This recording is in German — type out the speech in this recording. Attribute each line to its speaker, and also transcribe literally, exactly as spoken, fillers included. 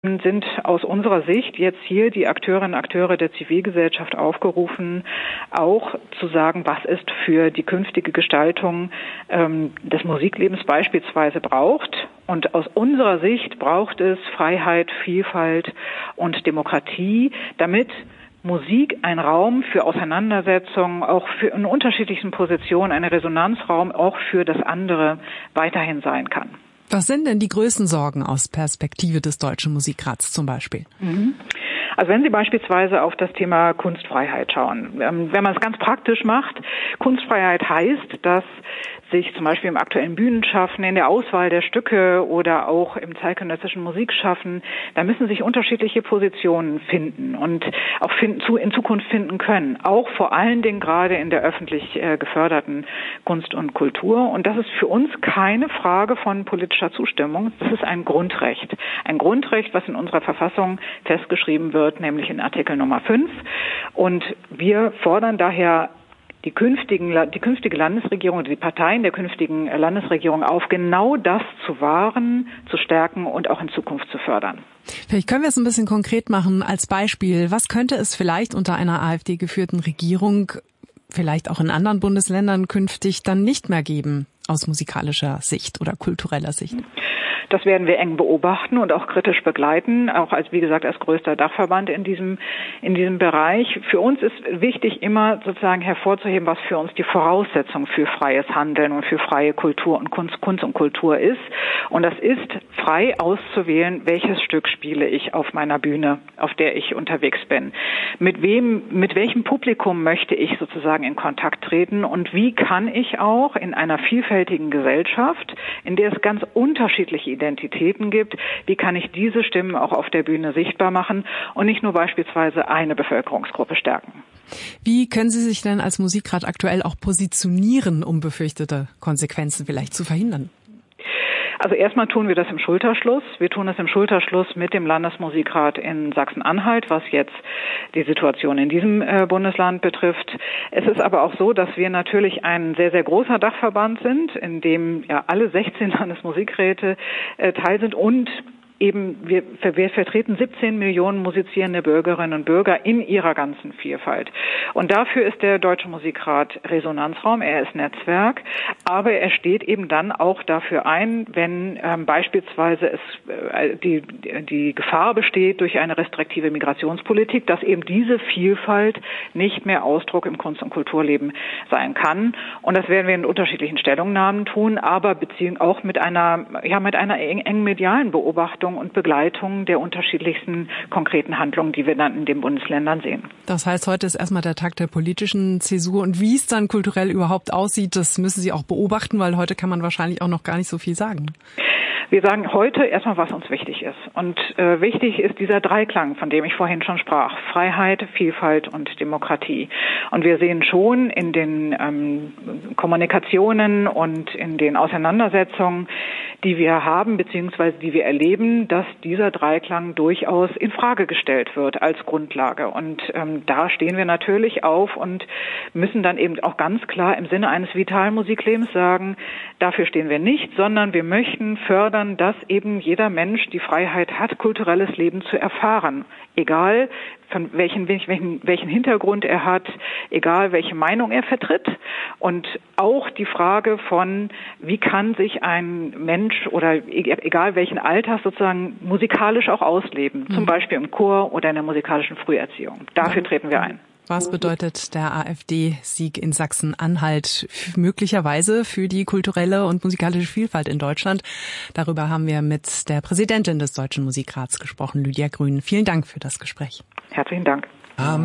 Speaker 1: sind aus unserer Sicht jetzt hier die Akteurinnen und Akteure der Zivilgesellschaft aufgerufen, auch zu sagen, was es für die künftige Gestaltung ähm, des Musiklebens beispielsweise braucht. Und aus unserer Sicht braucht es Freiheit, Vielfalt und Demokratie, damit Musik ein Raum für Auseinandersetzungen, auch für in unterschiedlichsten Positionen, ein Resonanzraum auch für das andere weiterhin sein kann.
Speaker 2: Was sind denn die größten Sorgen aus Perspektive des Deutschen Musikrats zum Beispiel?
Speaker 1: Mhm. Also wenn Sie beispielsweise auf das Thema Kunstfreiheit schauen, wenn man es ganz praktisch macht, Kunstfreiheit heißt, dass sich zum Beispiel im aktuellen Bühnenschaffen, in der Auswahl der Stücke oder auch im zeitgenössischen Musikschaffen, da müssen sich unterschiedliche Positionen finden und auch finden, zu, in Zukunft finden können. Auch vor allen Dingen gerade in der öffentlich äh, geförderten Kunst und Kultur. Und das ist für uns keine Frage von politischer Zustimmung. Das ist ein Grundrecht. Ein Grundrecht, was in unserer Verfassung festgeschrieben wird, nämlich in Artikel Nummer fünf. Und wir fordern daher die künftigen, die künftige Landesregierung, die Parteien der künftigen Landesregierung auf, genau das zu wahren, zu stärken und auch in Zukunft zu fördern.
Speaker 2: Vielleicht können wir es ein bisschen konkret machen als Beispiel. Was könnte es vielleicht unter einer AfD-geführten Regierung, vielleicht auch in anderen Bundesländern künftig dann nicht mehr geben, aus musikalischer Sicht oder kultureller Sicht?
Speaker 1: Das werden wir eng beobachten und auch kritisch begleiten, auch als, wie gesagt, als größter Dachverband in diesem, in diesem Bereich. Für uns ist wichtig, immer sozusagen hervorzuheben, was für uns die Voraussetzung für freies Handeln und für freie Kultur und Kunst, Kunst und Kultur ist. Und das ist, frei auszuwählen, welches Stück spiele ich auf meiner Bühne, auf der ich unterwegs bin. Mit wem, mit welchem Publikum möchte ich sozusagen in Kontakt treten und wie kann ich auch in einer vielfältigen Gesellschaft, in der es ganz unterschiedliche Identitäten gibt, wie kann ich diese Stimmen auch auf der Bühne sichtbar machen und nicht nur beispielsweise eine Bevölkerungsgruppe stärken.
Speaker 2: Wie können Sie sich denn als Musikrat aktuell auch positionieren, um befürchtete Konsequenzen vielleicht zu verhindern?
Speaker 1: Also erstmal tun wir das im Schulterschluss. Wir tun es im Schulterschluss mit dem Landesmusikrat in Sachsen-Anhalt, was jetzt die Situation in diesem äh, Bundesland betrifft. Es ist aber auch so, dass wir natürlich ein sehr, sehr großer Dachverband sind, in dem ja alle sechzehn Landesmusikräte äh, teil sind und eben, wir, wir vertreten siebzehn Millionen musizierende Bürgerinnen und Bürger in ihrer ganzen Vielfalt. Und dafür ist der Deutsche Musikrat Resonanzraum, er ist Netzwerk, aber er steht eben dann auch dafür ein, wenn ähm, beispielsweise es äh, die, die Gefahr besteht durch eine restriktive Migrationspolitik, dass eben diese Vielfalt nicht mehr Ausdruck im Kunst- und Kulturleben sein kann. Und das werden wir in unterschiedlichen Stellungnahmen tun, aber beziehungsweise auch mit einer, ja, mit einer eng, engen medialen Beobachtung und Begleitung der unterschiedlichsten konkreten Handlungen, die wir dann in den Bundesländern sehen.
Speaker 2: Das heißt, heute ist erstmal der Tag der politischen Zäsur. Und wie es dann kulturell überhaupt aussieht, das müssen Sie auch beobachten, weil heute kann man wahrscheinlich auch noch gar nicht so viel sagen.
Speaker 1: Wir sagen heute erstmal, was uns wichtig ist. Und äh, wichtig ist dieser Dreiklang, von dem ich vorhin schon sprach. Freiheit, Vielfalt und Demokratie. Und wir sehen schon in den ähm, Kommunikationen und in den Auseinandersetzungen, die wir haben bzw. die wir erleben, dass dieser Dreiklang durchaus in Frage gestellt wird als Grundlage. Und ähm, da stehen wir natürlich auf und müssen dann eben auch ganz klar im Sinne eines vitalen Musiklebens sagen, dafür stehen wir nicht, sondern wir möchten fördern, dass eben jeder Mensch die Freiheit hat, kulturelles Leben zu erfahren. Egal, von welchen, welchen, welchen Hintergrund er hat, egal, welche Meinung er vertritt. Und auch die Frage von, wie kann sich ein Mensch oder egal welchen Alters sozusagen musikalisch auch ausleben. Mhm. Zum Beispiel im Chor oder in der musikalischen Früherziehung. Dafür ja. treten wir ein.
Speaker 2: Was bedeutet der AfD-Sieg in Sachsen-Anhalt möglicherweise für die kulturelle und musikalische Vielfalt in Deutschland? Darüber haben wir mit der Präsidentin des Deutschen Musikrats gesprochen, Lydia Grün. Vielen Dank für das Gespräch.
Speaker 1: Herzlichen Dank.